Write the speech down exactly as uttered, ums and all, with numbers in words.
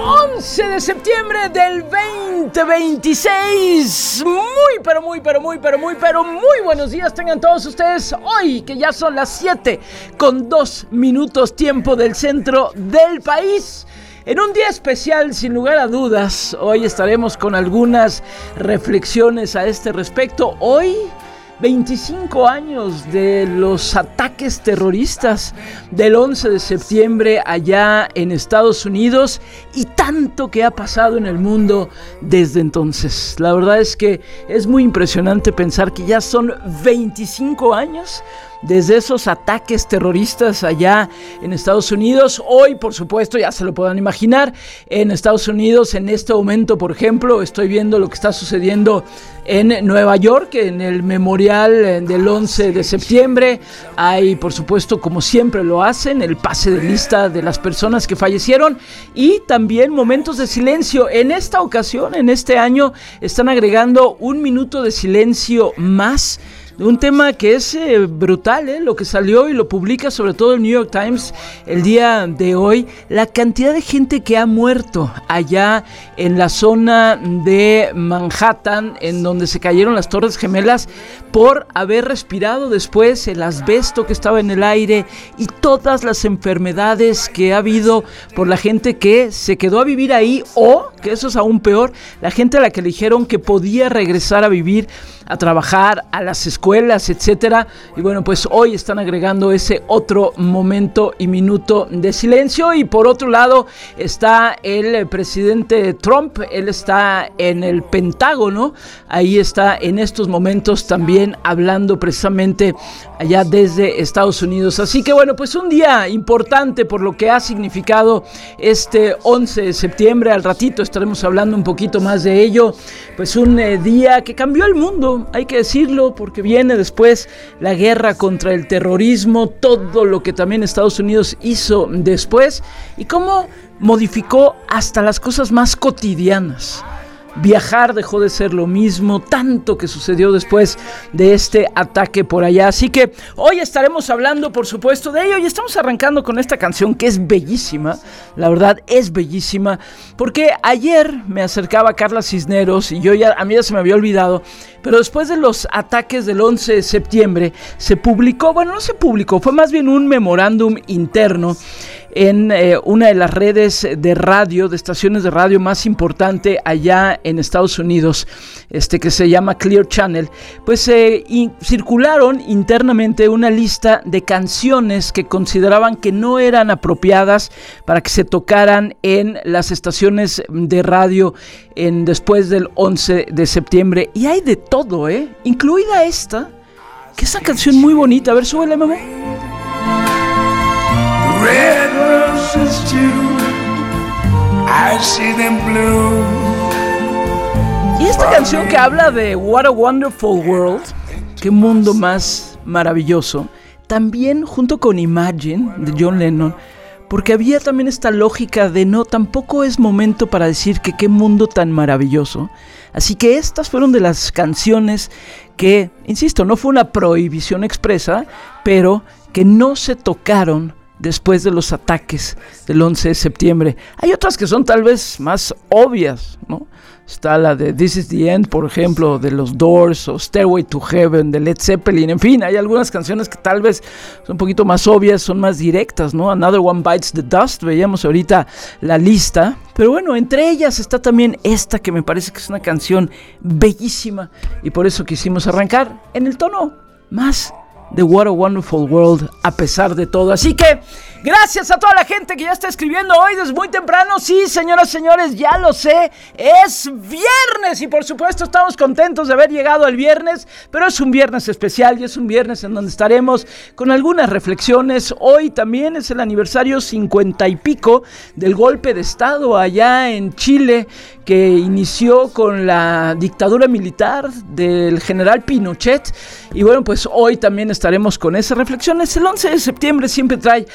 once de septiembre del veinte veintiséis. Muy, pero muy, pero muy, pero muy, pero muy buenos días tengan todos ustedes. Hoy que ya son las siete con dos minutos tiempo del centro del país. En un día especial, sin lugar a dudas, hoy estaremos con algunas reflexiones a este respecto. Hoy, veinticinco años de los ataques terroristas del once de septiembre allá en Estados Unidos y tanto que ha pasado en el mundo desde entonces. La verdad es que es muy impresionante pensar que ya son veinticinco años desde esos ataques terroristas allá en Estados Unidos. Hoy, por supuesto, ya se lo puedan imaginar, en Estados Unidos, en este momento, por ejemplo, estoy viendo lo que está sucediendo en Nueva York, en el memorial del once de septiembre. Hay, por supuesto, como siempre lo hacen, el pase de lista de las personas que fallecieron y también momentos de silencio. En esta ocasión, en este año, están agregando un minuto de silencio más. Un tema que es eh, brutal, eh, lo que salió y lo publica sobre todo el New York Times el día de hoy. La cantidad de gente que ha muerto allá en la zona de Manhattan, en donde se cayeron las Torres Gemelas, por haber respirado después el asbesto que estaba en el aire y todas las enfermedades que ha habido por la gente que se quedó a vivir ahí, o, que eso es aún peor, la gente a la que le dijeron que podía regresar a vivir, a trabajar, a las escuelas, etcétera. Y bueno, pues hoy están agregando ese otro momento y minuto de silencio. Y por otro lado está el presidente Trump. Él está en el Pentágono, ahí está en estos momentos también hablando precisamente allá desde Estados Unidos. Así que bueno, pues un día importante por lo que ha significado este once de septiembre. Al ratito estaremos hablando un poquito más de ello. Pues un eh, día que cambió el mundo, hay que decirlo, porque viene después la guerra contra el terrorismo, todo lo que también Estados Unidos hizo después y cómo modificó hasta las cosas más cotidianas. Viajar dejó de ser lo mismo, tanto que sucedió después de este ataque por allá. Así que hoy estaremos hablando, por supuesto, de ello. Y estamos arrancando con esta canción que es bellísima. La verdad es bellísima, porque ayer me acercaba Carla Cisneros y yo ya, a mí ya se me había olvidado, pero después de los ataques del once de septiembre se publicó, bueno, no se publicó, fue más bien un memorándum interno en eh, una de las redes de radio, de estaciones de radio más importante allá en Estados Unidos, este que se llama Clear Channel. Pues eh, y circularon internamente una lista de canciones que consideraban que no eran apropiadas para que se tocaran en las estaciones de radio en, después del once de septiembre. Y hay de todo, ¿eh? Incluida esta, que es una canción muy bonita. A ver, súbele, Memo. Red roses too, I see them blue. Y esta canción que habla de What a Wonderful World, qué mundo más maravilloso, también junto con Imagine de John Lennon, porque había también esta lógica de no, tampoco es momento para decir que qué mundo tan maravilloso. Así que estas fueron de las canciones que, insisto, no fue una prohibición expresa, pero que no se tocaron después de los ataques del once de septiembre. Hay otras que son tal vez más obvias, ¿no? Está la de This is the End, por ejemplo, de los Doors, o Stairway to Heaven de Led Zeppelin. En fin, hay algunas canciones que tal vez son un poquito más obvias, son más directas, ¿no? Another One Bites the Dust, veíamos ahorita la lista. Pero bueno, entre ellas está también esta que me parece que es una canción bellísima y por eso quisimos arrancar en el tono más de What a Wonderful World, a pesar de todo. Así que gracias a toda la gente que ya está escribiendo hoy desde muy temprano. Sí, señoras y señores, ya lo sé, es viernes y por supuesto estamos contentos de haber llegado al viernes, pero es un viernes especial y es un viernes en donde estaremos con algunas reflexiones. Hoy también es el aniversario cincuenta y pico del golpe de estado allá en Chile, que inició con la dictadura militar del general Pinochet. Y bueno, pues hoy también estaremos con esas reflexiones. El once de septiembre siempre trae